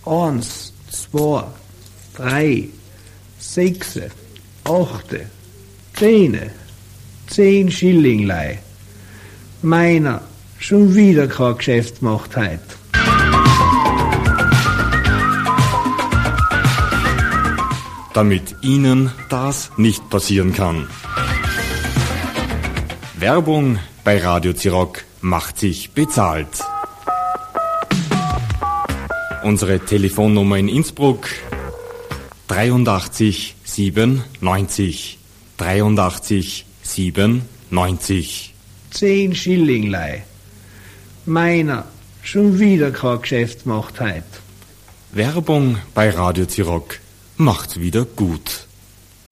1, 2, 3, 6, 8, 10. 10 Schillinglei. Meiner, schon wieder kein Geschäft gemacht heut. Damit Ihnen das nicht passieren kann. Werbung bei Radio Zirock macht sich bezahlt. Unsere Telefonnummer in Innsbruck 83 97 83 97. 10 Schillinglei. Meiner, schon wieder kein Geschäft gemacht heut. Werbung bei Radio Zirock macht's wieder gut.